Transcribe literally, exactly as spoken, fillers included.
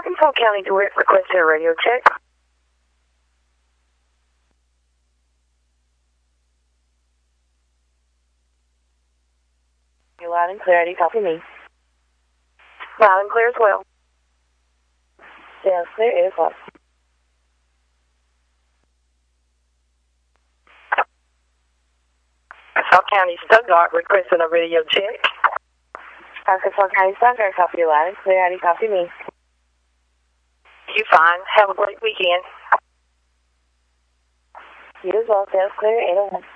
Arkansas County Direct requesting a radio check. You're loud and clear. Do you copy me? Loud and clear as well. Sounds clear. eight o'clock. Arkansas County Stuttgart requesting a radio check. Arkansas County Stuttgart, copy you loud and clear. How do you copy me? You fine. Have a great weekend. You as well. Sounds clear. eight oh one.